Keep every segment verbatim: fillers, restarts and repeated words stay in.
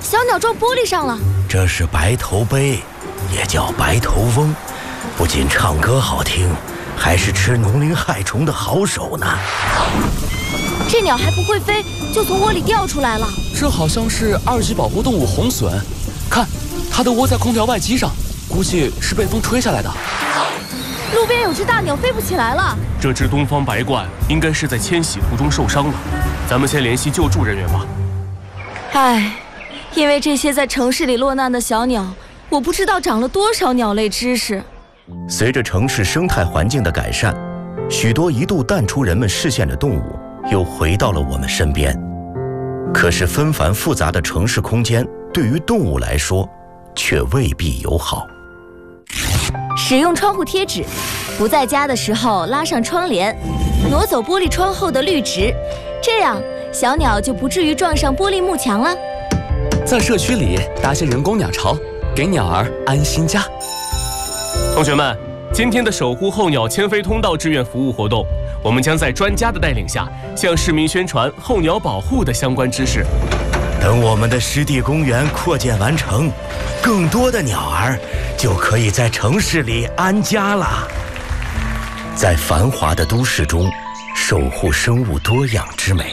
小鸟撞玻璃上了。 这是白头鹎，也叫白头翁，不仅唱歌好听，还是吃农林害虫的好手呢。 这鸟还不会飞，就从窝里掉出来了。 这好像是二级保护动物红隼，看，它都窝在空调外机上，估计是被风吹下来的。 路边有只大鸟飞不起来了。 这只东方白鹳应该是在迁徙途中受伤了，咱们先联系救助人员吧。 唉，因为这些在城市里落难的小鸟，我不知道长了多少鸟类知识。 随着城市生态环境的改善，许多一度淡出人们视线的动物又回到了我们身边。可是纷繁复杂的城市空间对于动物来说却未必友好。 使用窗户贴纸，不在家的时候拉上窗帘，挪走玻璃窗后的绿植，这样小鸟就不至于撞上玻璃幕墙了。 在社区里搭些人工鸟巢，给鸟儿安心家。 同学们，今天的守护候鸟迁飞通道志愿服务活动，我们将在专家的带领下，向市民宣传候鸟保护的相关知识。 等我们的湿地公园扩建完成，更多的鸟儿就可以在城市里安家了。在繁华的都市中，守护生物多样之美。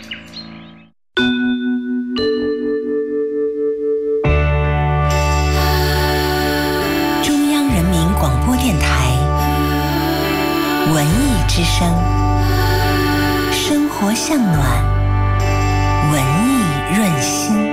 中央人民广播电台文艺之声，生活向暖，文艺润心。